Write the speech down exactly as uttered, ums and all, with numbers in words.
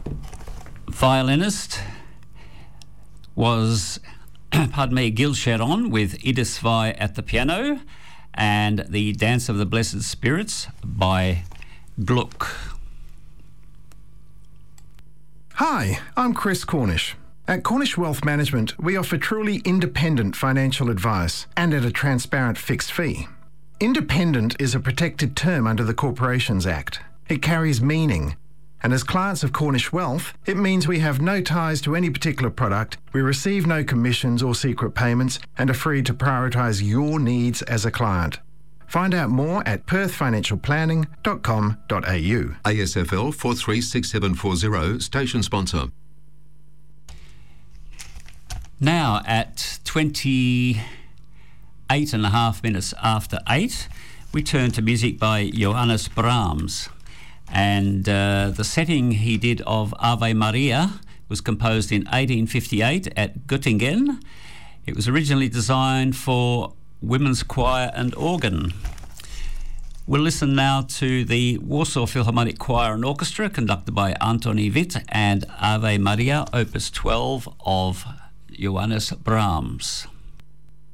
violinist was, pardon me, Gil Sharon with Edith Svai at the piano, and the Dance of the Blessed Spirits by Gluck. Hi, I'm Chris Cornish. At Cornish Wealth Management, we offer truly independent financial advice and at a transparent fixed fee. Independent is a protected term under the Corporations Act. It carries meaning, and as clients of Cornish Wealth, it means we have no ties to any particular product, we receive no commissions or secret payments, and are free to prioritise your needs as a client. Find out more at perth financial planning dot com dot a u. A S F L four three six seven four zero, station sponsor. Now at twenty-eight and a half minutes after eight, we turn to music by Johannes Brahms. And uh, the setting he did of Ave Maria was composed in eighteen fifty-eight at Göttingen. It was originally designed for women's choir and organ. We'll listen now to the Warsaw Philharmonic Choir and Orchestra, conducted by Antoni Witt, and Ave Maria, opus twelve of Johannes Brahms.